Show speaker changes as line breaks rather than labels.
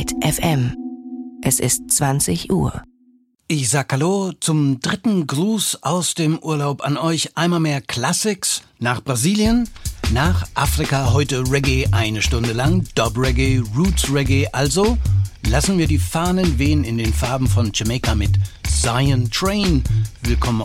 Byte FM. Es ist 20 Uhr.
Ich sag Hallo zum dritten Gruß aus dem Urlaub an euch. Einmal mehr Classics nach Brasilien, nach Afrika heute Reggae 1 Stunde lang, Dub-Reggae, Roots-Reggae. Also lassen wir die Fahnen wehen in den Farben von Jamaica mit Zion Train. Willkommen